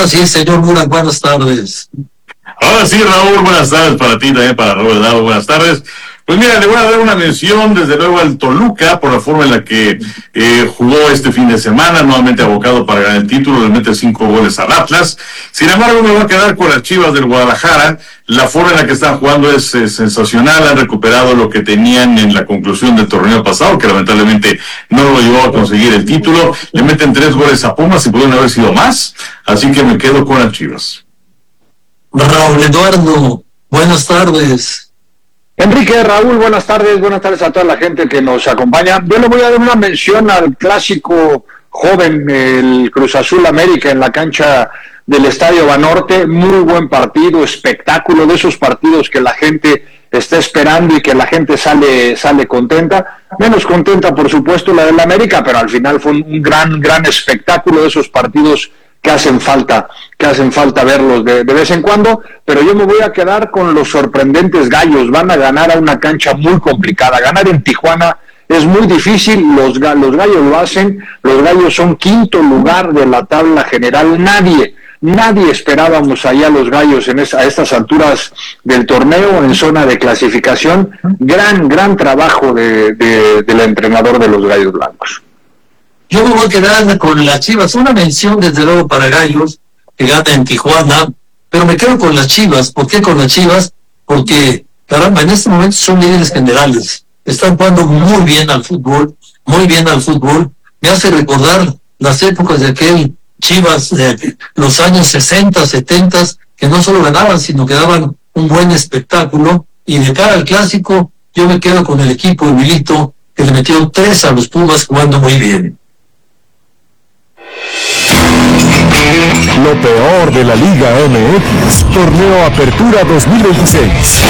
Ahora sí, señor Mura, buenas tardes. Ahora sí, Raúl, buenas tardes para ti, también para Raúl Dado, buenas tardes. Pues mira, le voy a dar una mención desde luego al Toluca por la forma en la que jugó este fin de semana, nuevamente abocado para ganar el título, le mete 5 goles al Atlas. Sin embargo, me voy a quedar con las Chivas del Guadalajara. La forma en la que están jugando es sensacional, han recuperado lo que tenían en la conclusión del torneo pasado, que lamentablemente no lo llevó a conseguir el título. Le meten 3 goles a Pumas y pudieron haber sido más, así que me quedo con las Chivas. Raúl Eduardo, buenas tardes. Enrique, Raúl, buenas tardes a toda la gente que nos acompaña. Yo le voy a dar una mención al clásico joven, el Cruz Azul América en la cancha del Estadio Banorte. Muy buen partido, espectáculo, de esos partidos que la gente está esperando y que la gente sale contenta. Menos contenta, por supuesto, la del América, pero al final fue un gran espectáculo de esos partidos que hacen falta verlos de vez en cuando, pero yo me voy a quedar con los sorprendentes Gallos. Van a ganar a una cancha muy complicada. Ganar en Tijuana es muy difícil, los Gallos lo hacen. Los Gallos son 5º lugar de la tabla general. Nadie esperábamos allá a los Gallos a estas alturas del torneo, en zona de clasificación. Gran trabajo del entrenador de los Gallos Blancos. Yo me voy a quedar con las Chivas. Una mención desde luego para Gallos, que gana en Tijuana, pero me quedo con las Chivas. ¿Por qué con las Chivas? Porque, caramba, en este momento son líderes generales. Están jugando muy bien al fútbol. Me hace recordar las épocas de aquel Chivas de los años 60, 70, que no solo ganaban, sino que daban un buen espectáculo. Y de cara al clásico, yo me quedo con el equipo de Milito, que le metió 3 a los Pumas jugando muy bien. Lo peor de la Liga MX, Torneo Apertura 2026.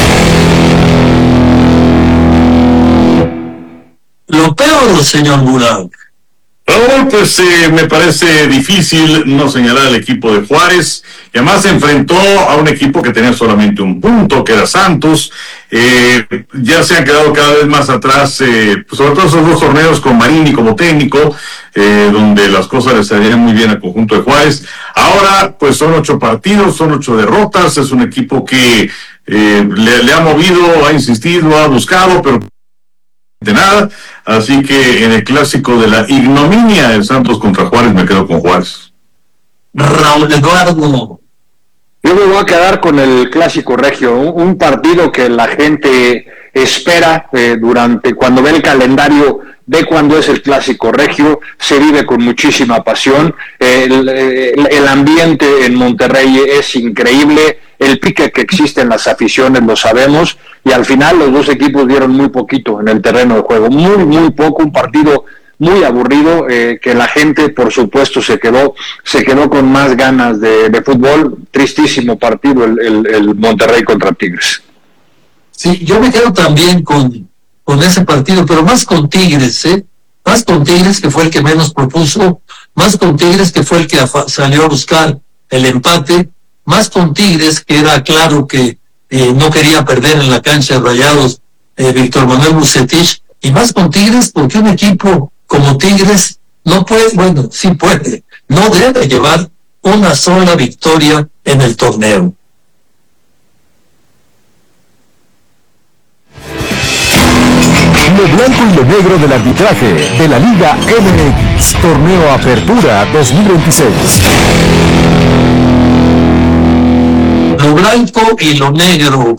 Lo peor, señor Murak. Raúl, pues me parece difícil no señalar al equipo de Juárez, que además se enfrentó a un equipo que tenía solamente un punto, que era Santos. Ya se han quedado cada vez más atrás, pues sobre todo esos 2 torneos con Marini como técnico, donde las cosas le salían muy bien al conjunto de Juárez. Ahora, pues son 8 partidos, son 8 derrotas, es un equipo que le ha movido, ha insistido, ha buscado, pero de nada, así que en el clásico de la ignominia de Santos contra Juárez me quedo con Juárez. Raúl Eduardo. Yo me voy a quedar con el clásico regio, un partido que la gente espera cuando ve el calendario, ve cuando es el clásico regio, se vive con muchísima pasión. El ambiente en Monterrey es increíble, el pique que existe en las aficiones lo sabemos, y al final los 2 equipos dieron muy poquito en el terreno de juego, muy poco, un partido muy aburrido, que la gente por supuesto se quedó con más ganas de fútbol. Tristísimo partido el Monterrey contra Tigres. Sí, yo me quedo también con ese partido, pero más con Tigres, más con Tigres, que fue el que menos propuso, más con Tigres, que fue el que salió a buscar el empate, más con Tigres, que era claro que no quería perder en la cancha de Rayados Víctor Manuel Bucetich, y más con Tigres porque un equipo como Tigres no puede, bueno, sí puede, no debe llevar una sola victoria en el torneo. Lo blanco y lo negro del arbitraje de la Liga MX, Torneo Apertura 2026. Lo blanco y lo negro.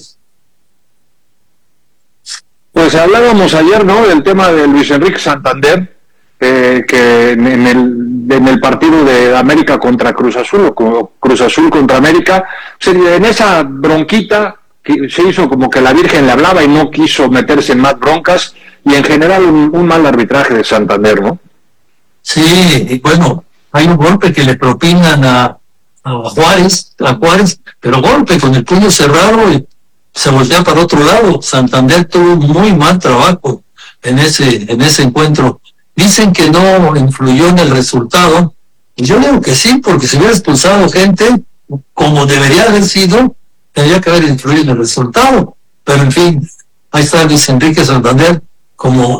Pues hablábamos ayer, ¿no?, del tema de Luis Enrique Santander, que en el partido de América contra Cruz Azul, o Cruz Azul contra América, en esa bronquita que se hizo como que la Virgen le hablaba y no quiso meterse en más broncas, y en general un mal arbitraje de Santander, ¿no? Sí, y bueno, hay un golpe que le propinan a Juárez, pero golpe con el puño cerrado y se voltea para otro lado. Santander tuvo muy mal trabajo en ese encuentro. Dicen que no influyó en el resultado, y yo digo que sí, porque si hubiera expulsado gente como debería haber sido, tendría que haber influido en el resultado. Pero en fin, ahí está Luis Enrique Santander como